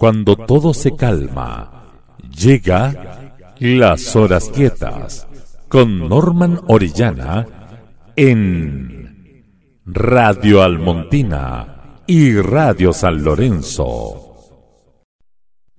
Cuando todo se calma, llega Las Horas Quietas con Norman Orellana en Radio Almontina y Radio San Lorenzo.